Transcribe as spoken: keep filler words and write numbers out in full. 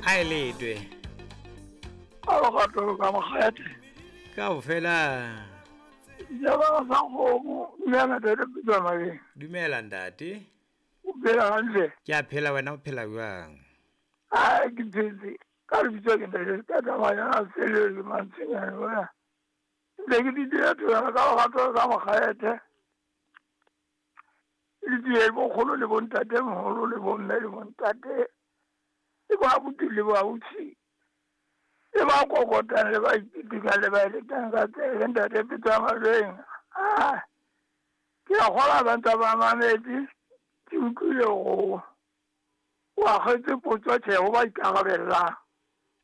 a e letwe a ba ga to ka mogete ka o fela ya ba sa go mo nna de de bitsa mare dumela ntate o bela hantle ke a phela wena o phela jwang a ke tsitsi ka re bitsa ke ntate ka tsamaya a sele le mantsinyana wena le ke di dira to ka ga to ka mogete le di bo kholo le bontate moholo le bonne le bontate e ba buti le ba utsi e ba kokota le ba itika le ba le tanga tse ntate bitsa maleng ah ke a gola banta ba mamedi ke utlwile go wa khetse potso tse go ba ikagabela